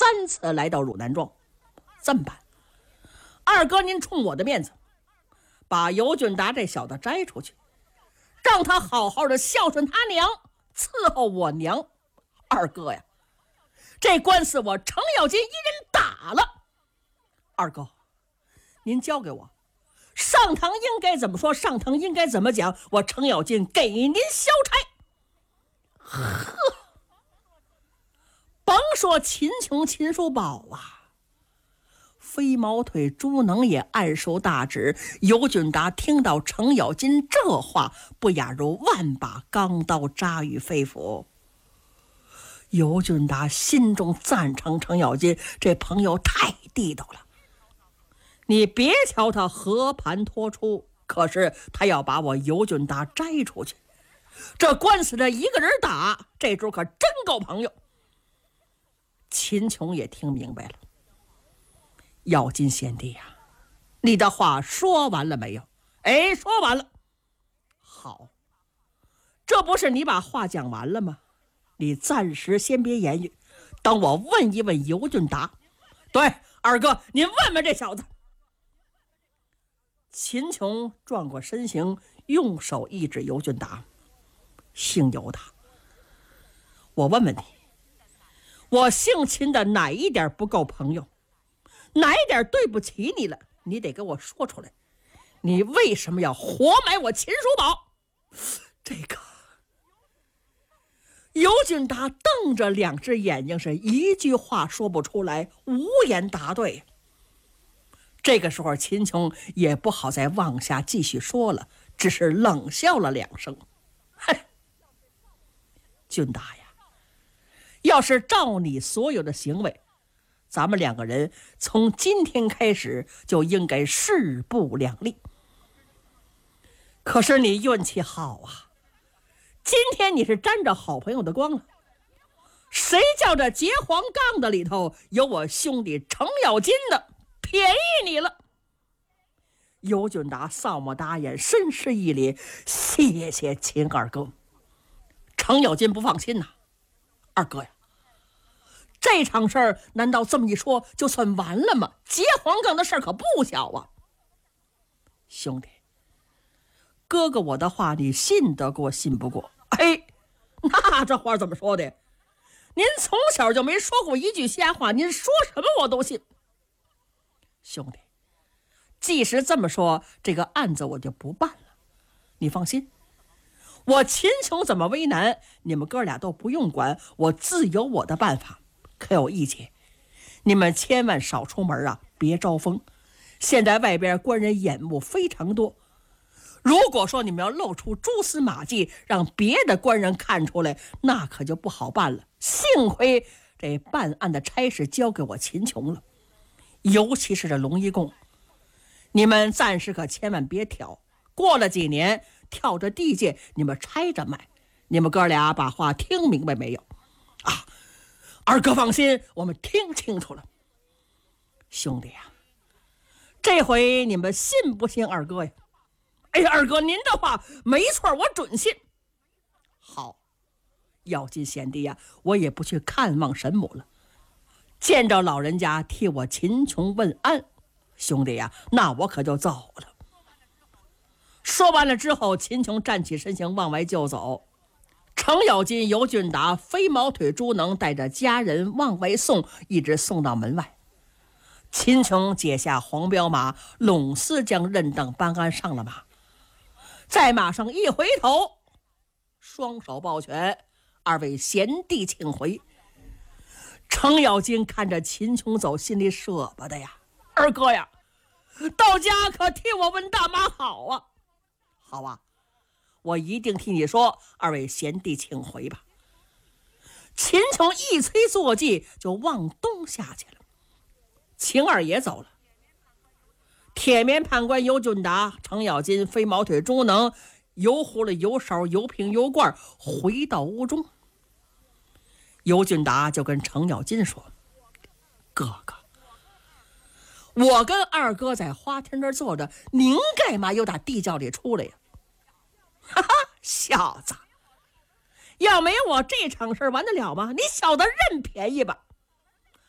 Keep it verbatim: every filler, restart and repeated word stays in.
三次来到汝南庄。这么办，二哥您冲我的面子，把尤俊达这小子摘出去，让他好好的孝顺他娘，伺候我娘。二哥呀，这官司我程咬金一人打了。二哥，您交给我，上堂应该怎么说，上堂应该怎么讲，我程咬金给您消差。呵，甭说秦琼、秦叔宝啊，飞毛腿朱能也暗受大旨。尤俊达听到程咬金这话，不亚如万把钢刀扎于肺腑。尤俊达心中赞成程咬金这朋友太地道了。你别瞧他和盘托出，可是他要把我尤俊达摘出去，这官司的一个人打，这主可真够朋友。秦琼也听明白了。咬金贤弟呀，你的话说完了没有？哎，说完了。好，这不是你把话讲完了吗？你暂时先别言语，等我问一问尤俊达。对，二哥，您问问这小子。秦琼转过身形，用手一指尤俊达，姓尤的，我问问你，我姓秦的哪一点不够朋友，哪一点对不起你了，你得给我说出来。你为什么要活埋我秦叔宝？这个尤俊达瞪着两只眼睛，是一句话说不出来，无言答对。这个时候秦琼也不好再往下继续说了，只是冷笑了两声。嘿，俊达呀，要是照你所有的行为，咱们两个人从今天开始就应该势不两立。可是你运气好啊，今天你是沾着好朋友的光了。谁叫这结黄杠的里头有我兄弟程咬金的，便宜你了。尤俊达扫目打眼，深施一礼，谢谢秦二哥。程咬金不放心呐，二哥呀，这场事儿难道这么一说就算完了吗？结黄杠的事儿可不小啊。兄弟，哥哥我的话你信得过信不过？哎，那这话怎么说的？您从小就没说过一句瞎话，您说什么我都信。兄弟，即使这么说，这个案子我就不办了。你放心，我秦琼怎么为难，你们哥俩都不用管，我自有我的办法。可有一节，你们千万少出门啊，别招风。现在外边官人眼目非常多，如果说你们要露出蛛丝马迹，让别的官人看出来，那可就不好办了。幸亏这办案的差事交给我秦琼了，尤其是这龙一贡，你们暂时可千万别挑，过了几年跳着地界，你们拆着卖。你们哥俩把话听明白没有啊？二哥放心，我们听清楚了。兄弟呀，这回你们信不信二哥呀？哎呀，二哥您的话没错，我准信。好，咬金贤弟呀，我也不去看望神母了，见着老人家替我秦琼问安。兄弟呀，那我可就走了。说完了之后，秦琼站起身形往外就走。程咬金、尤俊达、飞毛腿朱能带着家人往外送，一直送到门外。秦琼解下黄骠马，拢司将任等搬鞍上了马，在马上一回头，双手抱拳，二位贤弟请回。程咬金看着秦琼走，心里舍不得呀，二哥呀，到家可替我问大妈好啊。好啊，我一定替你说，二位贤弟请回吧。秦琼一催坐骑，就往东下去了。秦二爷走了，铁面判官尤俊达、程咬金、飞毛腿朱能、油葫芦、油勺、油瓶、油罐回到屋中。尤俊达就跟程咬金说：“哥哥，我跟二哥在花厅那儿坐着，您干嘛又打地窖里出来呀？”哈哈，小子，要没我这场事玩得了吗？你小子认便宜吧。